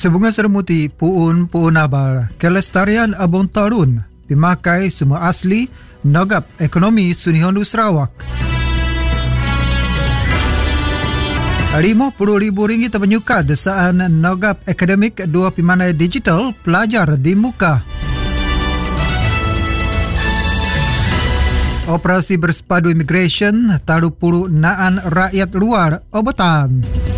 Sebunga seramuti puun abar kelestarian abong tarun pimakai semua asli nagap ekonomi Sunihondu Sarawak. RM50,000 terpenyuka desaan nagap akademik 2 pimanai digital pelajar di muka. Operasi bersepadu immigration taruh puru naan rakyat luar obatan.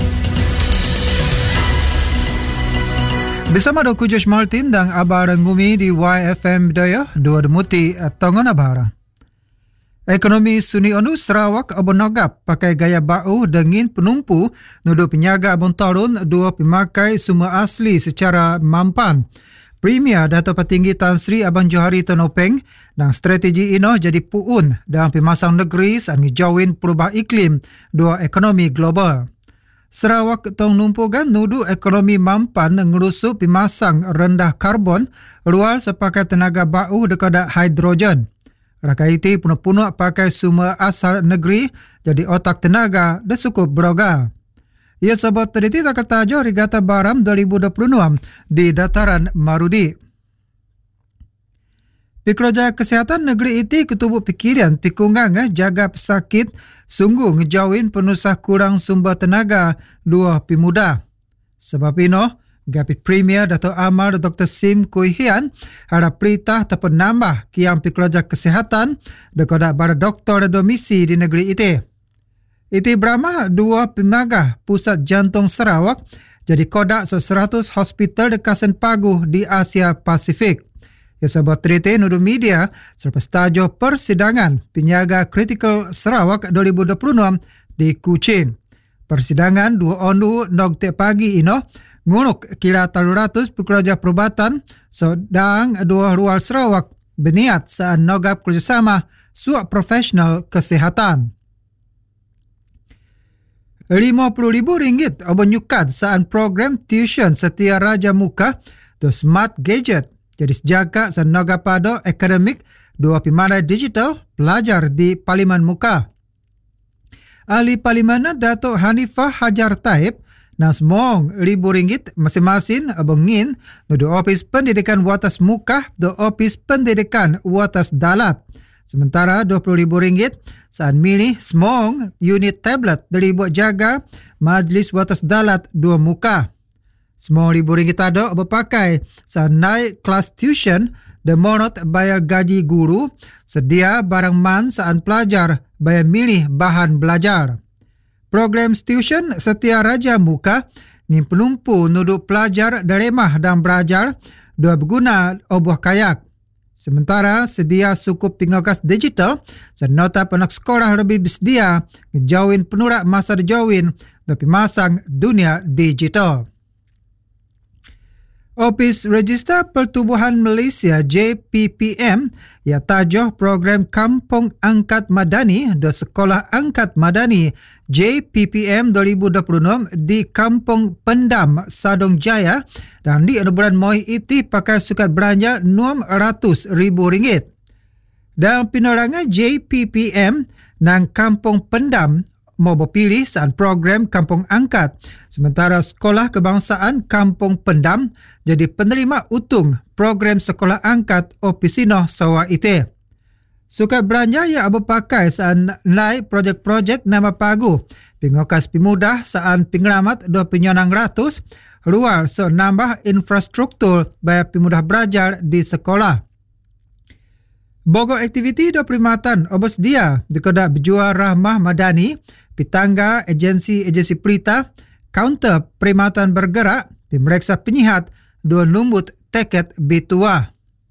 Bersama Dr. Josh Martin dan Abar Ngumi di YFM Daya, dua demuti tongon abara. Ekonomi Sunihondu Sarawak abon nagap pakai gaya bau dengin penumpu nuduh penyaga abon tarun dua pemakai semua asli secara mampan. Premier Dato' Petinggi Tan Sri Abang Johari Tonopeng dan strategi ino jadi puun dalam pemasang negeri saat ngejauhin perubah iklim dua ekonomi global. Sarawak tong numpugan nudu ekonomi mampan ngerusuk pemasang rendah karbon luar sepakai tenaga bau dekat hidrogen. Rakaiti punuh-punuh pakai sumber asal negeri jadi otak tenaga dah cukup beroga. Ia sebut teriti tak kata Rigata Baram 2026 di dataran Marudi. Pekerja kesihatan negeri itu ketubuk pikiran pikungang jaga pesakit sungguh ngejauhin penusah kurang sumber tenaga dua pemuda. Sebab ino, Gapit Premier Dato' Amar Dr. Sim Kui Hian harap perintah tepat nambah kiam pekerja kesihatan dekat para doktor domisi di negeri itu. Itu beramah dua penaga pusat jantung Sarawak jadi kodak 100 hospital dekat Senpagu di Asia Pasifik. Ia sebab teriti nuduh media selepas tajuk persidangan penyaga kritikal Sarawak 2026 di Kuching. Persidangan dua ondu nogte pagi ino ngunuk kira 300 pekerja perubatan sedang dua rual Sarawak berniat saat nogap kerjasama suap profesional kesihatan. RM50,000 abon nyukat saat program tuition setia Raja Muka to Smart Gadget jadi sejaka saat nogap pada akademik dua pimanai digital pelajar di Parlimen Muka. Ahli Parlimen Dato' Hanifah Hajar Taib dan semong RM1,000 masing-masing abengin nudu Ofis Pendidikan Watas Muka do Ofis Pendidikan Watas Dalat. Sementara RM20,000 saat milih semong unit tablet dari buat jaga Majlis Watas Dalat 2 Muka. Semong RM1,000 ada berpakai saat naik kelas tuition dan monot bayar gaji guru sedia barang man saat pelajar bayar milih bahan belajar. Program tuition setia Raja Muka ni penumpu nuduk pelajar dari remah dan belajar dua berguna obuh kayak. Sementara sedia sukup pingokas digital saat nota penak sekolah lebih bersedia ngejauhin penurak masa dijauhin dan pemasang dunia digital. Ofis Register Pertubuhan Malaysia JPPM ia tajuh program Kampung Angkat Madani dan Sekolah Angkat Madani JPPM 2026 di Kampung Pendam Sadong Jaya dan di bulan Moi itu pakai sukat belanja RM600,000. Dan pinorangan JPPM dan Kampung Pendam mau berpilih saat program Kampung Angkat. Sementara Sekolah Kebangsaan Kampung Pendam jadi penerima utung program Sekolah Angkat Opisino Sawa Ite. Sukat belanja ia berpakai saat naik projek-projek nama pagu. Pengokas pemuda saat pengalamat 2,600 luar so nambah infrastruktur bayar pemuda belajar di sekolah. Bogo aktiviti do perkhidmatan bersedia dekat berjual rahmah madani, pitangga agensi perita, kaunter perkhidmatan bergerak, pemeriksa penyihat, dua lumbut teket bitua.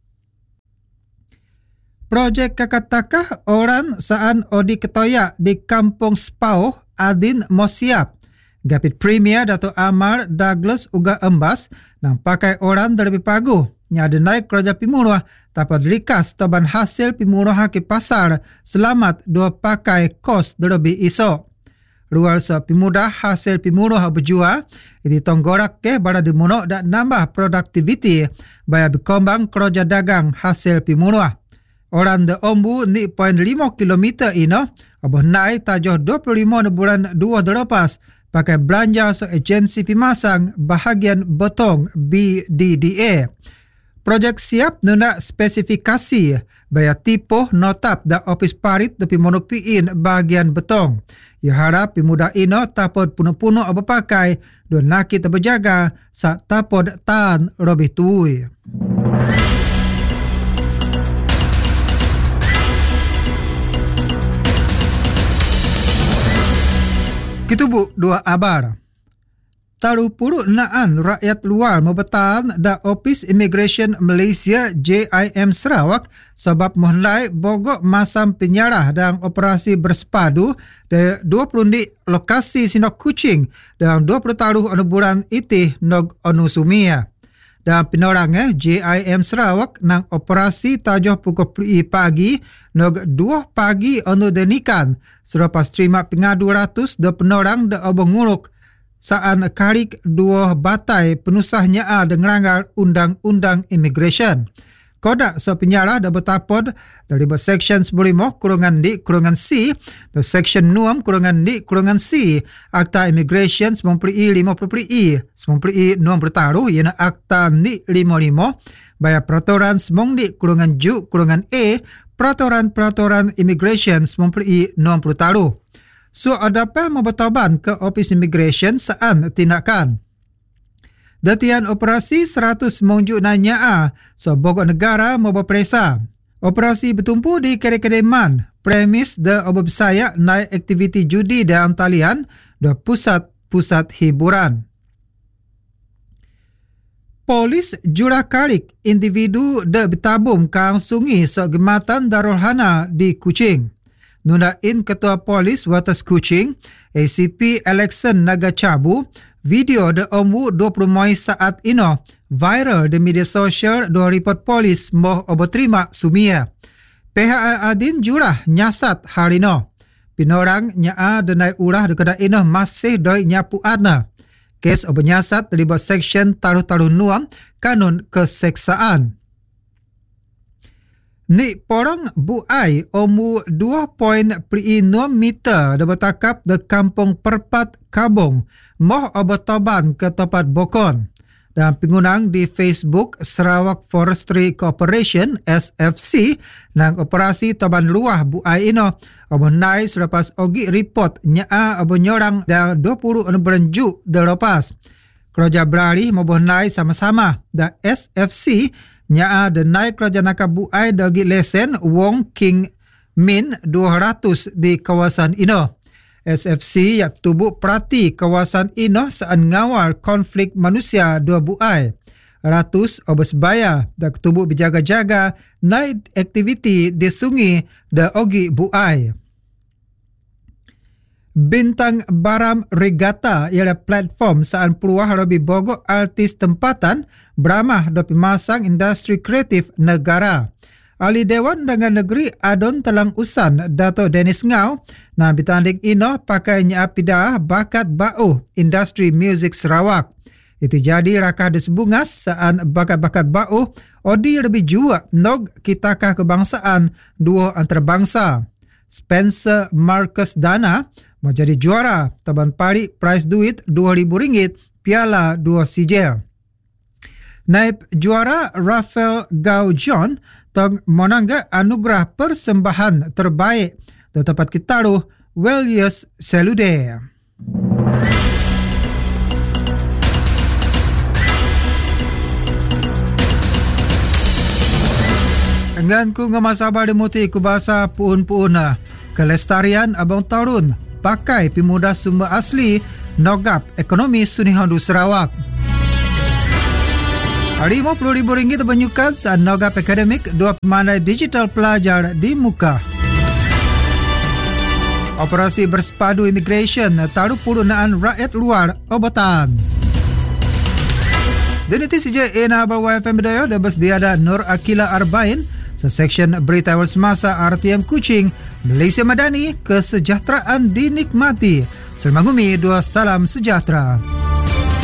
Projek Kakatakah orang saan Odi Ketoya di Kampung Spau Adin Mosiap. Gapit Premier Dato' Amar Douglas Uga Embas nang pakai orang dari pagu. Nya ada naik kerja pimuruah dapat likas toban hasil pimuruah ke pasar selamat dua pakai kos derbi iso. Luar so pemuda hasil pimuruah berjual ini tonggorak ke pada dimunok dan nambah produktiviti bayar berkembang kerja dagang hasil pimuruah. Orang de ombu ni 0.5 kilometer ino abah naik tajuh 25 bulan 2 lepas pakai belanja so agensi pemasang bahagian betong BDDA. Projek siap nunda spesifikasi bayar tipuh notap da ofis parit tepi monopiin bahagian betong. Ia harap pemuda ino tapod puno-puno berpakai dua nakit berjaga sa tapod tan robih tuui. Kitubuk dua abar. Taruh puruk naan rakyat luar membetahan da Office Immigration Malaysia JIM Sarawak sebab mohonlai bogok masam penyarah dan operasi bersepadu da 20 di lokasi Sinok Kuching dan 20 taruh bulan itih nog onu sumia. Dan penorang JIM Sarawak nang operasi tajuh pukul pagi nog 2 pagi onu denikan selepas terima pengadu ratus da penorang da obong nguruk saan karik 2 batai penusahnya dengan ranggal undang-undang immigration. Kodak so penyarah da bertapod dari section 15 kurungan D kurungan C dan section 6 kurungan D kurungan C Akta Immigration 90I 50I 90I 60 taruh iana Akta D 55 bayar peraturan 9 D kurungan J kurungan A peraturan immigration 90I 60 taruh. So adapa membetoban ke Office Immigration saan tindakan. Datian operasi 100 monjuk nanya so bogok negara mau berperesa. Operasi bertumpu di kedai-kedai man, premis da obo besaya naik aktiviti judi dalam talian da pusat-pusat hiburan. Polis jurakarik individu da bertabung kang sungi so gematan Darul Hana di Kuching. Nunain Ketua Polis Watas Kuching, ACP Alexan Nagacabu, video da omwu 20 Mei saat ino viral di media sosial do report polis moh obotrima sumia. PHA Adin jurah nyasat harino. Pinorang nyaa denai urah dekada ino masih doi nyapu adna. Kes obenyasat terlibat seksyen taruh-taruh nuam kanun keseksaan. Ni porang buai omu 2.6 meter da bertakap de kampung Perpat Kabong moh obotoban ke tempat Bokon. Dan pengunang di Facebook Sarawak Forestry Corporation SFC nang operasi toban luah buai ino omonai selepas ogi report nyaa obonyorang dan 20 berenju delepas. Kerja beralih membonai sama-sama da SFC nyaa denai kerja nakab buai dogi lesen Wong King Min 200 di kawasan ino. SFC yak tubuk perhati kawasan ino saan ngawal konflik manusia dua buai. Ratus obes baya dak tubuk berjaga-jaga naik aktiviti di sungai da ogi buai. Bintang Baram Regatta ialah platform saan peluah robi bogok artis tempatan beramah do pemasang industri kreatif negara. Ahli Dewan Dagang Negeri Adon Telang Usan Dato' Dennis Ngau na bitanding ino pakai nyapidah bakat bau industri muzik Sarawak. Itu jadi rakah desbungas saan bakat-bakat bau odi lebih jua nog kitakah kebangsaan dua antarabangsa. Spencer Marcus Dana mau jadi juara taban pari prize duit RM2,000 piala 2 sijil. Naib juara Rafael Gau John tong monangga anugerah persembahan terbaik di tempat kitaruh Welius Selude. Dengan ku ngamasabar dimuti ku bahasa puun-puuna kelestarian abang tarun pakai pemuda sumber asli nogap ekonomi Sunihandu Sarawak. RM50,000 terpenyukan saat nogap akademik 2 pemandai digital pelajar di muka. Operasi bersepadu immigration taruh pulunaan rakyat luar obatan. Dan itu saja ena berWFM Bidaya dan bersedia Nur Akila Arbain seseksyen berita awal semasa RTM Kuching Malaysia Madani, kesejahteraan dinikmati. Salam ngumi, dua salam sejahtera.